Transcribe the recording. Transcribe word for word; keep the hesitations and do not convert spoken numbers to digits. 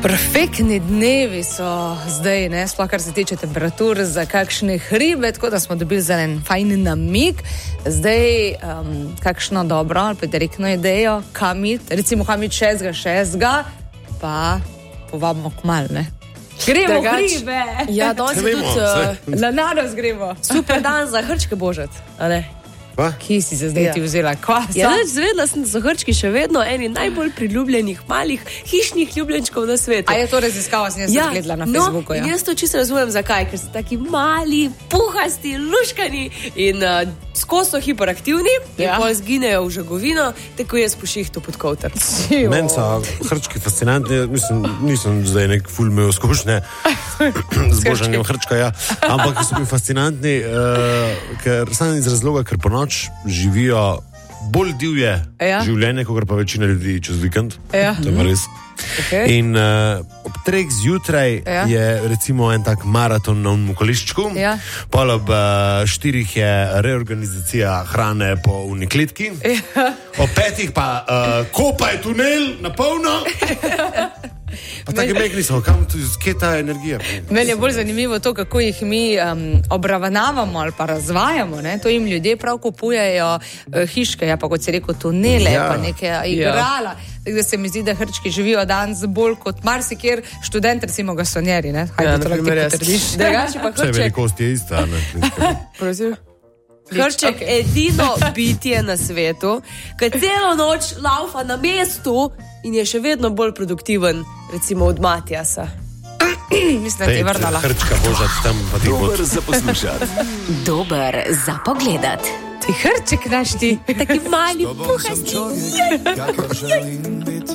Perfektni dnevi so zdaj, ne, sploh kar se tiče temperatur za kakšne hribe, tako da smo dobili za en fajn namig. Zdaj, um, kakšno dobro ali pa direktno idejo, kam iti, recimo kam iti šestega šestega, pa povabimo kmalu, ne. Gremo v hribe! Ja, danes je tudi uh, na nanos gremo. Super dan za hrčke božat, a ne? Pa? Kje si se zdaj ja. ti vzela? Kva ja, neč, zvedla sem, da so hrčki še vedno eni najbolj priljubljenih malih hišnih ljubljenčkov na svetu. A je to raziskava, sem jaz ja, gledala na Facebooku. No, ja. in jaz to čisto razumem, zakaj, ker so taki mali, puhasti, luškani in uh, skozi so hiperaktivni ja. in pol zginejo v žagovino, tako jaz po šihtu pod kovter. Meni so hrčki fascinantni, mislim, nisem zdaj nek ful imel skušnje z božanjem hrčka, ja. Ampak so mi fascinantni, uh, ker sam iz razloga, ker po noč živijo bolj divje ja. življenje, kot pa večina ljudi čez vikend. Ja. To je res. Okay. In uh, ob treh zjutraj ja. je recimo en tak maraton na koliščku, ja. pol ob uh, štirih je reorganizacija hrane po unikletki, ja. ob petih pa uh, kopaj tunel na polno. Pa tako mekli smo, kam tu, kje ta energija? Meni je bolj zanimivo to, kako jih mi um, obravnavamo ali pa razvajamo, ne? To jim ljudje prav kupujejo uh, hiške, ja pa kot si rekel, tunele, ja. pa neke igrala. Ja. Tako da se mi zdi, da hrčki živijo danes bolj kot marsikjer študent, recimo gasonjeri, ne? Hajde, ja, to lahko ti potrdiš. Drugače pa hrček. Vse velikost je ista, ne? Prosim. Hrček okay. edino bitje na svetu, ki celo noč laufa na mestu in je še vedno bolj produktiven, recimo od Matjasa. Mislim, da ti je vrnala. Hrčka božat tam pa ti Dober za poslušati. Dober za pogledat. Ti hrček naš ti. Taki mali, puhasti. Kakor želim biti,